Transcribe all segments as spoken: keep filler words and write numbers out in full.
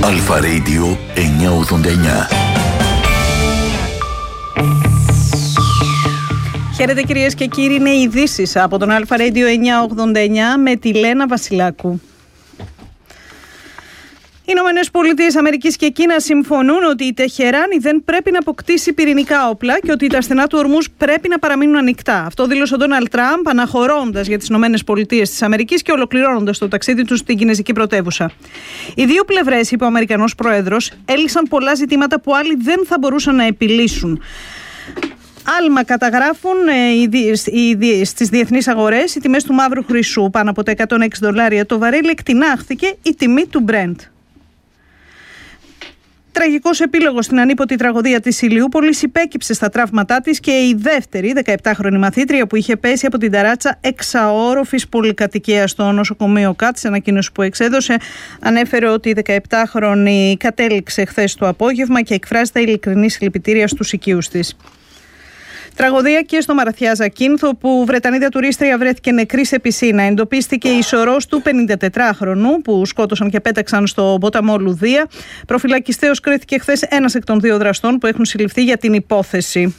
Αλφα Radio εννιακόσια ογδόντα εννιά. Χαίρετε κυρίες και κύριοι, είναι οι ειδήσεις από τον Αλφα Radio εννιακόσια ογδόντα εννιά με τη Λένα Βασιλάκου. Οι Ηνωμένες Πολιτείες Αμερικής και Κίνα συμφωνούν ότι η Τεχεράνη δεν πρέπει να αποκτήσει πυρηνικά όπλα και ότι τα στενά του Ορμούζ πρέπει να παραμείνουν ανοιχτά. Αυτό δήλωσε ο Ντόναλντ Τραμπ αναχωρώντας για τις Ηνωμένες Πολιτείες της Αμερικής και ολοκληρώνοντας το ταξίδι του στην κινεζική πρωτεύουσα. Οι δύο πλευρές, είπε ο Αμερικανός Πρόεδρος, έλυσαν πολλά ζητήματα που άλλοι δεν θα μπορούσαν να επιλύσουν. Άλμα καταγράφουν ε, στις διεθνείς αγορές οι τιμές του μαύρου χρυσού πάνω από τα εκατόν έξι δολάρια το βαρέλι, εκτινάχθηκε η τιμή του Brent. Τραγικός επίλογος στην ανίποτη τραγωδία της Ηλιούπολης, υπέκυψε στα τραύματά της και η δεύτερη δεκαεπτάχρονη μαθήτρια που είχε πέσει από την ταράτσα εξαόροφης πολυκατοικίας στο νοσοκομείο ΚΑΤ. Σε ανακοίνωση που εξέδωσε, ανέφερε ότι η δεκαεπτάχρονη κατέληξε χθες το απόγευμα και εκφράζει τα ειλικρινή συλληπιτήρια στους οικείους της. Τραγωδία και στο Μαραθιά Ζακίνθο, που Βρετανίδα τουρίστρια βρέθηκε νεκρή σε πισίνα. Εντοπίστηκε η σωρός του πενηντατετράχρονου που σκότωσαν και πέταξαν στο ποταμό Λουδία. Προφυλακιστέως κρίθηκε χθες ένας εκ των δύο δραστών που έχουν συλληφθεί για την υπόθεση.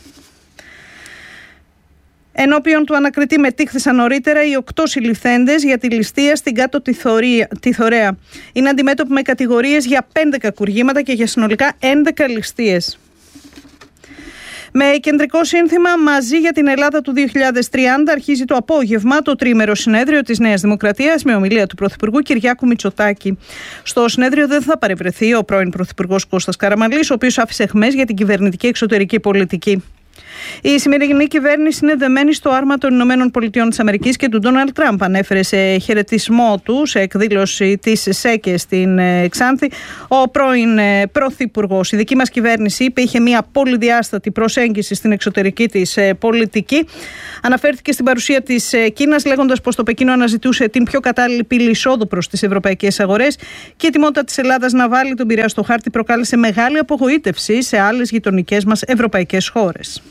Ενώπιον του ανακριτή μετήχθησαν νωρίτερα οι οκτώ συλληφθέντες για τη ληστεία στην Κάτω τη Θωρέα. Είναι αντιμέτωποι με κατηγορίες για πέντε κακουργήματα και για συνολικά έντεκα ληστείες. Με κεντρικό σύνθημα «Μαζί για την Ελλάδα του δύο χιλιάδες τριάντα» αρχίζει το απόγευμα το τρίμερο συνέδριο της Νέας Δημοκρατίας με ομιλία του Πρωθυπουργού Κυριάκου Μητσοτάκη. Στο συνέδριο δεν θα παρευρεθεί ο πρώην Πρωθυπουργός Κώστας Καραμανλής, ο οποίος άφησε αιχμές για την κυβερνητική εξωτερική πολιτική. Η σημερινή κυβέρνηση είναι δεμένη στο άρμα των Ηνωμένων Πολιτειών της Αμερικής και του Ντόναλντ Τραμπ, ανέφερε σε χαιρετισμό του σε εκδήλωση της ΣΕΚΕ στην Ξάνθη ο πρώην Πρωθυπουργός. Η δική μας κυβέρνηση, είπε, είχε μια πολυδιάστατη προσέγγιση στην εξωτερική της πολιτική. Αναφέρθηκε στην παρουσία της Κίνας, λέγοντας πως το Πεκίνο αναζητούσε την πιο κατάλληλη πύλη εισόδου προς τις ευρωπαϊκές αγορές και η ετοιμότητα της Ελλάδας να βάλει τον Πειραιά στο χάρτη προκάλεσε μεγάλη απογοήτευση σε άλλες γειτονικές μας ευρωπαϊκές χώρες.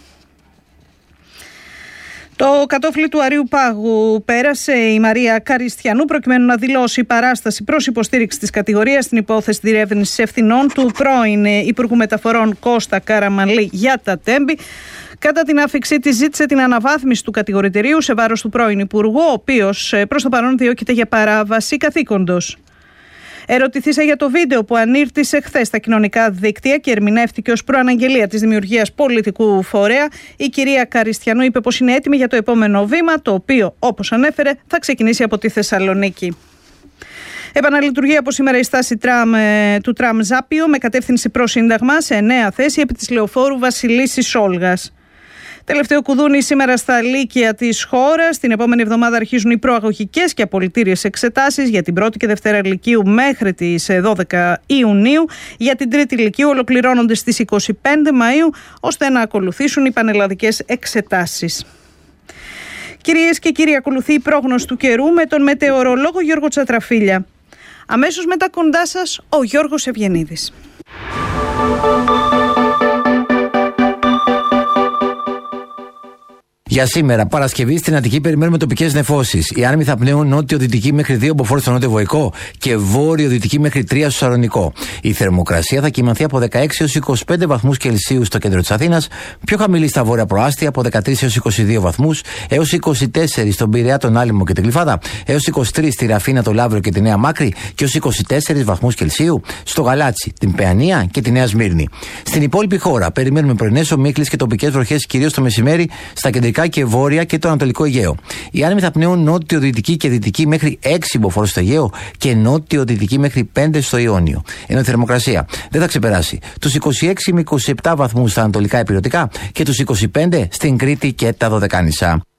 Το κατόφλι του Αρείου Πάγου πέρασε η Μαρία Καριστιανού προκειμένου να δηλώσει παράσταση προς υποστήριξη της κατηγορίας στην υπόθεση διερεύνησης ευθυνών του πρώην Υπουργού Μεταφορών Κώστα Καραμανλή για τα τέμπη. Κατά την άφιξή της ζήτησε την αναβάθμιση του κατηγορητηρίου σε βάρος του πρώην Υπουργού, ο οποίος προς το παρόν διώκεται για παράβαση καθήκοντος. Ερωτηθήσα για το βίντεο που ανήρτησε χθες στα κοινωνικά δίκτυα και ερμηνεύτηκε ως προαναγγελία της δημιουργίας πολιτικού φορέα, η κυρία Καριστιανού είπε πως είναι έτοιμη για το επόμενο βήμα, το οποίο, όπως ανέφερε, θα ξεκινήσει από τη Θεσσαλονίκη. Επαναλειτουργεί από σήμερα η στάση τραμ, του τραμ Ζάπιο με κατεύθυνση προς Σύνταγμα σε νέα θέση επί της λεωφόρου Βασιλίσσης Όλγας. Τελευταίο κουδούνι σήμερα στα λύκεια της χώρας. Την επόμενη εβδομάδα αρχίζουν οι προαγωγικές και απολυτήριες εξετάσεις για την πρώτη και δευτέρα λυκείου μέχρι τις δώδεκα Ιουνίου. Για την τρίτη λυκείου ολοκληρώνονται στις είκοσι πέντε Μαΐου, ώστε να ακολουθήσουν οι πανελλαδικές εξετάσεις. Κυρίες και κύριοι, ακολουθεί η πρόγνωση του καιρού με τον μετεωρολόγο Γιώργο Τσατραφίλια. Αμέσως μετά κοντά σας ο Γιώργος Ευγενίδης. Για σήμερα, Παρασκευή, στην Αττική περιμένουμε τοπικές νεφώσεις. Οι άνεμοι θα πνέουν νότιο-δυτική μέχρι δύο μποφόρ στο νότιο Βοϊκό και βόρειο-δυτική μέχρι τρία στο Σαρονικό. Η θερμοκρασία θα κυμανθεί από δεκαέξι έως είκοσι πέντε βαθμούς Κελσίου στο κέντρο της Αθήνας, πιο χαμηλή στα βόρεια προάστια από δεκατρείς έως είκοσι δύο βαθμούς, έως είκοσι τέσσερα στον Πειραιά, τον Άλυμο και την Γλυφάδα, έως είκοσι τρία στη Ραφίνα, το Λαύριο και τη Νέα Μάκρη και έως είκοσι τέσσερα βαθμούς Κελσίου στο Γαλάτσι, την Παιανία και τη Νέα Σμύρνη. Στην υπόλοιπη χώρα περιμένουμε πρωινές ομίχλες και τοπικές βροχές κυρίως το μεσημέρι στα κεντρικά και βόρεια και το Ανατολικό Αιγαίο. Οι άνεμοι θα πνέουν νότιο-δυτική και δυτική μέχρι έξι μποφόρ στο Αιγαίο και νότιο-δυτική μέχρι πέντε στο Ιόνιο. Ενώ η θερμοκρασία δεν θα ξεπεράσει τους είκοσι έξι με είκοσι επτά βαθμούς στα ανατολικά ηπειρωτικά και τους είκοσι πέντε στην Κρήτη και τα Δωδεκάνησα.